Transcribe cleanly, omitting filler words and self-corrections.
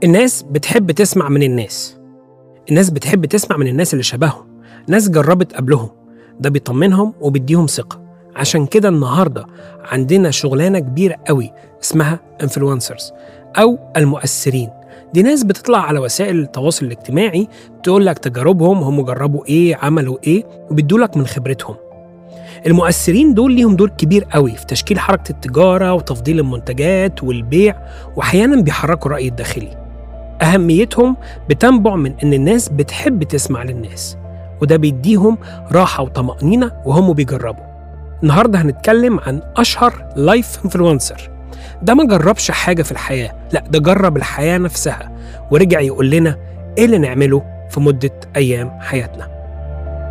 الناس بتحب تسمع من الناس بتحب تسمع من الناس اللي شبههم، ناس جربت قبلهم. ده بيطمنهم وبيديهم ثقة. عشان كده النهاردة عندنا شغلانة كبيرة قوي اسمها انفلونسرز أو المؤثرين. دي ناس بتطلع على وسائل التواصل الاجتماعي تقول لك تجاربهم، هم جربوا إيه، عملوا إيه، وبيدولك من خبرتهم. المؤثرين دول ليهم دور كبير قوي في تشكيل حركة التجارة وتفضيل المنتجات والبيع، وأحيانا بيحركوا الرأي الداخلي. أهميتهم بتنبع من إن الناس بتحب تسمع للناس، وده بيديهم راحة وطمأنينة وهم بيجربوا. النهاردة هنتكلم عن أشهر لايف انفلونسر. ده ما جربش حاجة في الحياة، لا ده جرب الحياة نفسها ورجع يقول لنا إيه اللي نعمله في مدة أيام حياتنا.